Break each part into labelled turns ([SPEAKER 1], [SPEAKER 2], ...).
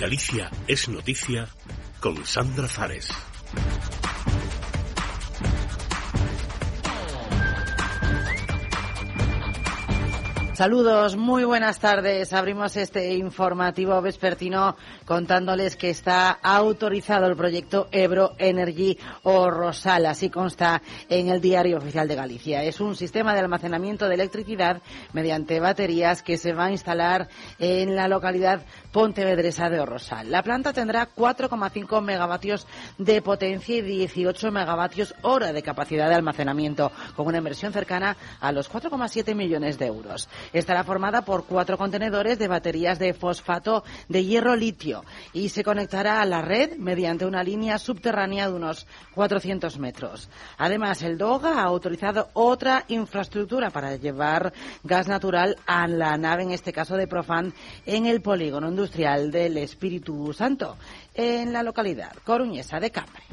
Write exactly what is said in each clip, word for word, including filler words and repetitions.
[SPEAKER 1] Galicia es noticia con Sandra Fares.
[SPEAKER 2] Saludos, muy buenas tardes. Abrimos este informativo vespertino contándoles que está autorizado el proyecto Ebro Energy o Rosal, así consta en el Diario Oficial de Galicia. Es un sistema de almacenamiento de electricidad mediante baterías que se va a instalar en la localidad pontevedresa de Rosal. La planta tendrá cuatro coma cinco megavatios de potencia y dieciocho megavatios hora de capacidad de almacenamiento, con una inversión cercana a los cuatro coma siete millones de euros. Estará formada por cuatro contenedores de baterías de fosfato de hierro-litio y se conectará a la red mediante una línea subterránea de unos cuatrocientos metros. Además, el DOGA ha autorizado otra infraestructura para llevar gas natural a la nave, en este caso de Profan, en el polígono industrial del Espíritu Santo, en la localidad coruñesa de Cambre.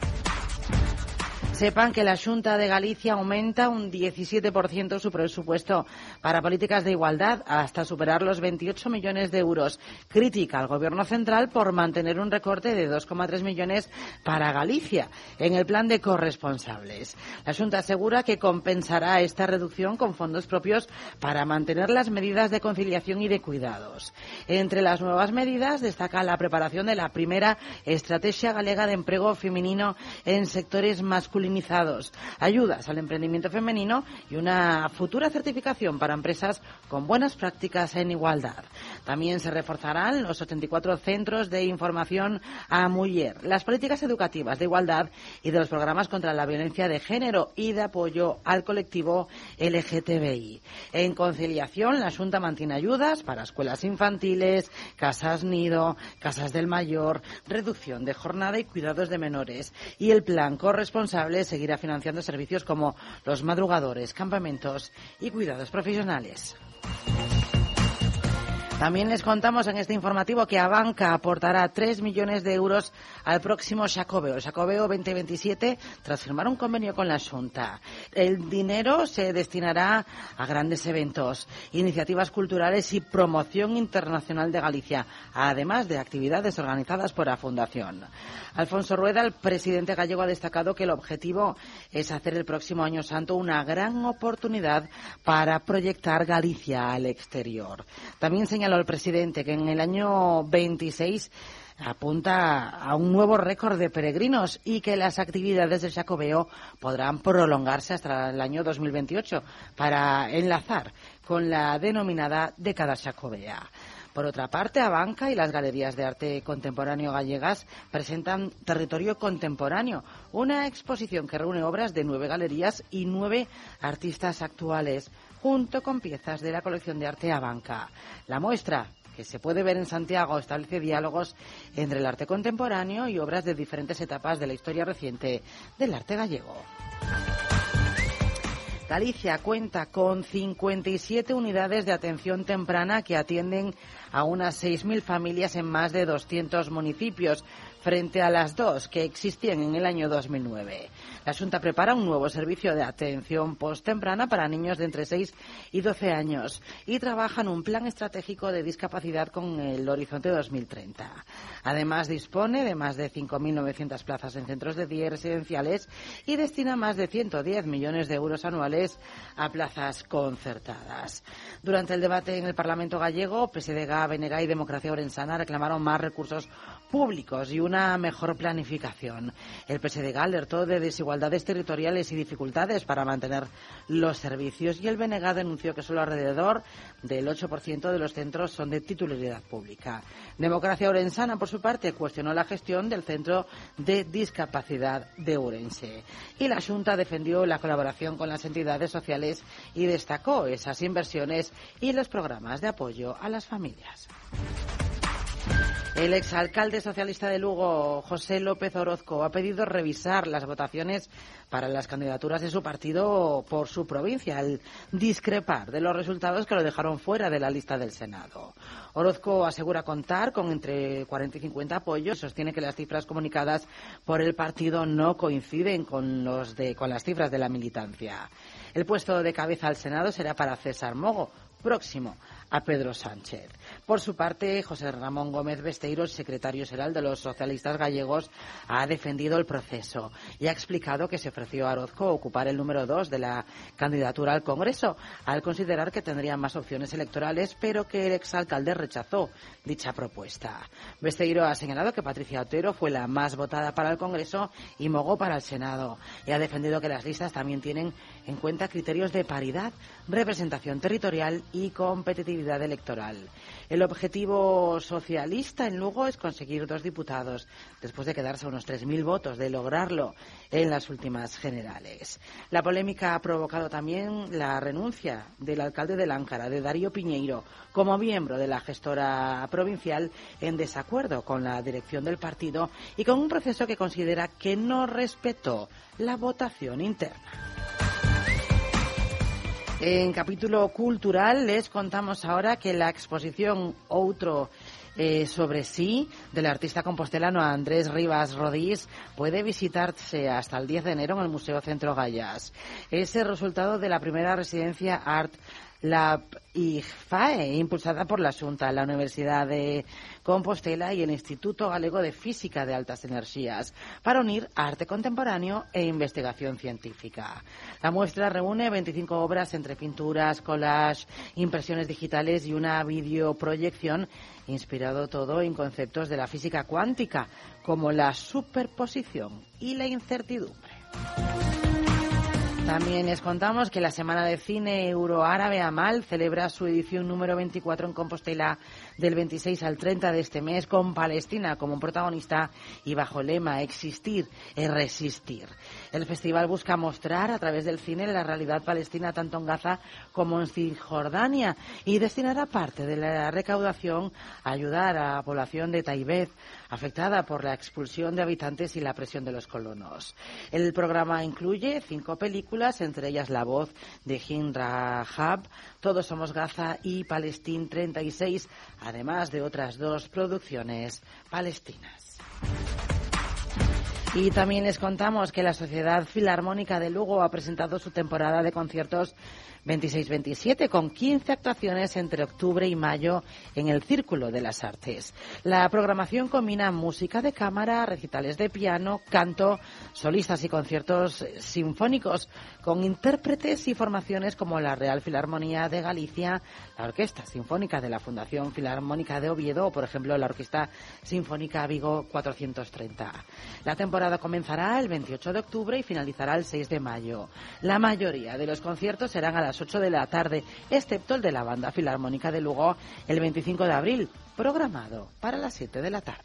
[SPEAKER 2] Sepan que la Xunta de Galicia aumenta un diecisiete por ciento su presupuesto para políticas de igualdad hasta superar los veintiocho millones de euros. Critica al Gobierno central por mantener un recorte de dos coma tres millones para Galicia en el plan de corresponsables. La Xunta asegura que compensará esta reducción con fondos propios para mantener las medidas de conciliación y de cuidados. Entre las nuevas medidas destaca la preparación de la primera Estrategia Galega de Empleo Femenino en sectores masculinos, ayudas al emprendimiento femenino y una futura certificación para empresas con buenas prácticas en igualdad. También se reforzarán los ochenta y cuatro centros de información a mujer, las políticas educativas de igualdad y de los programas contra la violencia de género y de apoyo al colectivo L G T B I. En conciliación, la Xunta mantiene ayudas para escuelas infantiles, casas nido, casas del mayor, reducción de jornada y cuidados de menores. Y el plan corresponsable seguirá financiando servicios como los madrugadores, campamentos y cuidados profesionales. También les contamos en este informativo que Abanca aportará tres millones de euros al próximo Xacobeo, el Xacobeo veinte veintisiete, tras firmar un convenio con la Xunta. El dinero se destinará a grandes eventos, iniciativas culturales y promoción internacional de Galicia, además de actividades organizadas por la Fundación. Alfonso Rueda, el presidente gallego, ha destacado que el objetivo es hacer el próximo Año Santo una gran oportunidad para proyectar Galicia al exterior. También señaló el presidente que en el año veintiséis apunta a un nuevo récord de peregrinos y que las actividades del Xacobeo podrán prolongarse hasta el año dos mil veintiocho para enlazar con la denominada década Xacobea. Por otra parte, Abanca y las galerías de arte contemporáneo gallegas presentan Territorio Contemporáneo, una exposición que reúne obras de nueve galerías y nueve artistas actuales, junto con piezas de la colección de arte Abanca. La muestra, que se puede ver en Santiago, establece diálogos entre el arte contemporáneo y obras de diferentes etapas de la historia reciente del arte gallego. Galicia cuenta con cincuenta y siete unidades de atención temprana que atienden a unas seis mil familias en más de doscientos municipios, frente a las dos que existían en el año dos mil nueve. La Xunta prepara un nuevo servicio de atención posttemprana para niños de entre seis y doce años y trabaja en un plan estratégico de discapacidad con el horizonte dos mil treinta. Además, dispone de más de cinco mil novecientas plazas en centros de día residenciales y destina más de ciento diez millones de euros anuales a plazas concertadas. Durante el debate en el Parlamento gallego, P S D G, B N G y Democracia Orensana reclamaron más recursos públicos y una mejor planificación. El P S D G alertó de desigualdades territoriales y dificultades para mantener los servicios y el B N G denunció que solo alrededor del ocho por ciento de los centros son de titularidad pública. Democracia Orensana, por su parte, cuestionó la gestión del Centro de Discapacidad de Ourense. Y la Xunta defendió la colaboración con las entidades sociales y destacó esas inversiones y los programas de apoyo a las familias. El exalcalde socialista de Lugo, José López Orozco, ha pedido revisar las votaciones para las candidaturas de su partido por su provincia, al discrepar de los resultados que lo dejaron fuera de la lista del Senado. Orozco asegura contar con entre cuarenta y cincuenta apoyos. Sostiene que las cifras comunicadas por el partido no coinciden con, los de, con las cifras de la militancia. El puesto de cabeza al Senado será para César Mogo, próximo a Pedro Sánchez. Por su parte, José Ramón Gómez Besteiro, el secretario general de los socialistas gallegos, ha defendido el proceso y ha explicado que se ofreció a Orozco ocupar el número dos de la candidatura al Congreso, al considerar que tendría más opciones electorales, pero que el exalcalde rechazó dicha propuesta. Besteiro ha señalado que Patricia Otero fue la más votada para el Congreso y Mogó para el Senado, y ha defendido que las listas también tienen en cuenta criterios de paridad, representación territorial y competitividad electoral. El objetivo socialista en Lugo es conseguir dos diputados, después de quedarse a unos tres mil votos de lograrlo en las últimas generales. La polémica ha provocado también la renuncia del alcalde de Láncara, de Darío Piñeiro, como miembro de la gestora provincial, en desacuerdo con la dirección del partido y con un proceso que considera que no respetó la votación interna. En capítulo cultural les contamos ahora que la exposición Outro eh, sobre sí del artista compostelano Andrés Rivas Rodís puede visitarse hasta el diez de enero en el Museo Centro Gallas. Es el resultado de la primera residencia Art Lab I G F A E, impulsada por la Xunta, la Universidad de Compostela y el Instituto Galego de Física de Altas Energías, para unir arte contemporáneo e investigación científica. La muestra reúne veinticinco obras entre pinturas, collage, impresiones digitales y una videoproyección, inspirado todo en conceptos de la física cuántica, como la superposición y la incertidumbre. También les contamos que la Semana de Cine Euroárabe Amal celebra su edición número veinticuatro en Compostela del veintiséis al treinta de este mes, con Palestina como protagonista y bajo el lema Existir es resistir. El festival busca mostrar a través del cine la realidad palestina tanto en Gaza como en Cisjordania y destinará parte de la recaudación a ayudar a la población de Taibet, afectada por la expulsión de habitantes y la presión de los colonos. El programa incluye cinco películas, entre ellas La voz de Hind Rahab, Todos somos Gaza y Palestín treinta y seis, además de otras dos producciones palestinas. Y también les contamos que la Sociedad Filarmónica de Lugo ha presentado su temporada de conciertos veintiséis veintisiete, con quince actuaciones entre octubre y mayo en el Círculo de las Artes. La programación combina música de cámara, recitales de piano, canto, solistas y conciertos sinfónicos, con intérpretes y formaciones como la Real Filarmonía de Galicia, la Orquesta Sinfónica de la Fundación Filarmónica de Oviedo o, por ejemplo, la Orquesta Sinfónica Vigo cuatrocientos treinta. La temporada comenzará el veintiocho de octubre y finalizará el seis de mayo. La mayoría de los conciertos serán a las ocho de la tarde, excepto el de la Banda Filarmónica de Lugo el veinticinco de abril, programado para las siete de la tarde.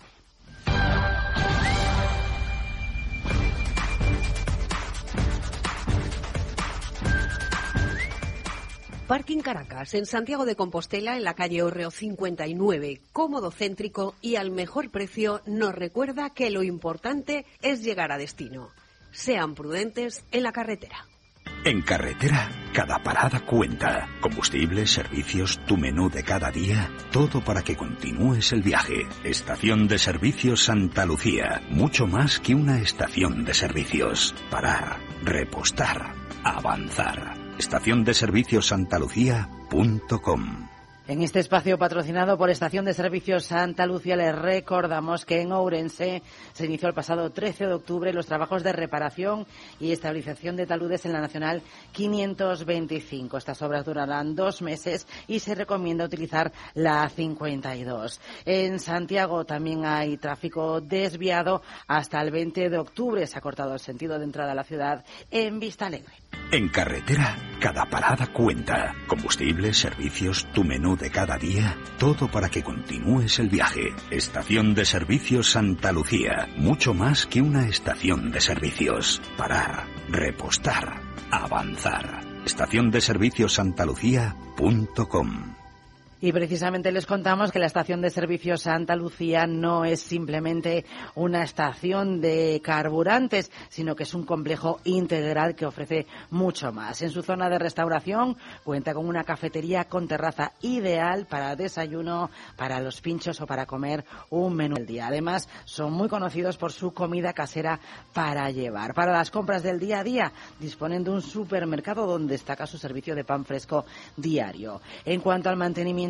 [SPEAKER 3] Parking Caracas, en Santiago de Compostela, en la calle Hórreo cincuenta y nueve, cómodo, céntrico y al mejor precio, nos recuerda que lo importante es llegar a destino. Sean prudentes en la carretera.
[SPEAKER 4] En carretera, cada parada cuenta. Combustible, servicios, tu menú de cada día, todo para que continúes el viaje. Estación de Servicios Santa Lucía, mucho más que una estación de servicios. Parar, repostar, avanzar. Estación de Servicios Santa Lucía punto com.
[SPEAKER 2] En este espacio patrocinado por Estación de Servicios Santa Lucía les recordamos que en Ourense se inició el pasado trece de octubre los trabajos de reparación y estabilización de taludes en la Nacional quinientos veinticinco. Estas obras durarán dos meses y se recomienda utilizar la cincuenta y dos. En Santiago también hay tráfico desviado hasta el veinte de octubre. Se ha cortado el sentido de entrada a la ciudad en Vistalegre.
[SPEAKER 4] En carretera, cada parada cuenta. Combustible, servicios, tu menú de cada día, todo para que continúes el viaje. Estación de Servicios Santa Lucía, mucho más que una estación de servicios. Parar, repostar, avanzar. Estación de Servicios Santa Lucía punto com.
[SPEAKER 2] Y precisamente les contamos que la Estación de Servicios Santa Lucía no es simplemente una estación de carburantes, sino que es un complejo integral que ofrece mucho más. En su zona de restauración cuenta con una cafetería con terraza ideal para desayuno, para los pinchos o para comer un menú del día. Además, son muy conocidos por su comida casera para llevar. Para las compras del día a día, disponen de un supermercado donde destaca su servicio de pan fresco diario. En cuanto al mantenimiento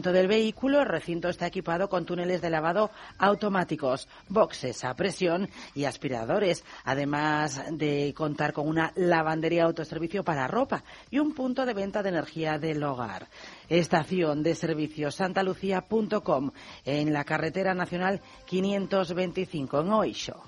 [SPEAKER 2] estacionamiento del vehículo, el recinto está equipado con túneles de lavado automáticos, boxes a presión y aspiradores, además de contar con una lavandería autoservicio para ropa y un punto de venta de energía del hogar. Estación de servicios santalucía punto com, en la carretera nacional quinientos veinticinco en Oixo.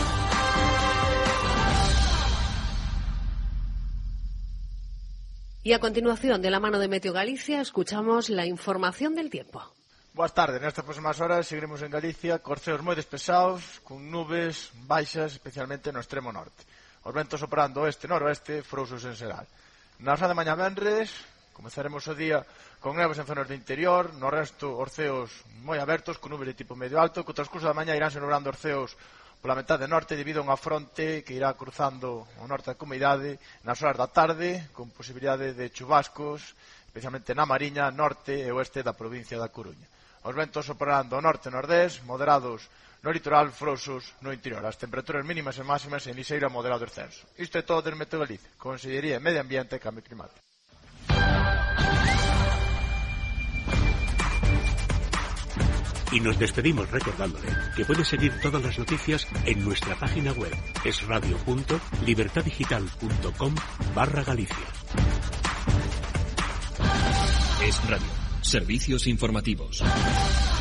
[SPEAKER 3] Y a continuación, de la mano de Meteo Galicia, escuchamos la información del tiempo.
[SPEAKER 5] Boas tardes, nestas próximas horas seguiremos en Galicia cos ceos moi despesados, con nubes baixas, especialmente no extremo norte. Os ventos soprando oeste-noroeste, frouxos en xeral. Na hora de mañá venres, comezaremos o día con neves en zonas do interior, no resto os ceos moi abertos, con nubes de tipo medio alto, que o transcurso da mañá irán xenorando os ceos pola metade norte debido a unha fronte que irá cruzando o norte da comunidade nas horas da tarde, con posibilidade de chubascos, especialmente na Mariña, norte e oeste da provincia da Coruña. Os ventos soprarán do norte e nordés, moderados no litoral, frouxos no interior. As temperaturas mínimas e máximas en lixeiro a moderado descenso. Isto é todo desde Meteo Galicia, Consellería de Medio Ambiente e Cambio Climático.
[SPEAKER 1] Y nos despedimos recordándole que puede seguir todas las noticias en nuestra página web esradio punto libertadigital punto com barra Galicia.
[SPEAKER 6] Es Radio. Servicios informativos.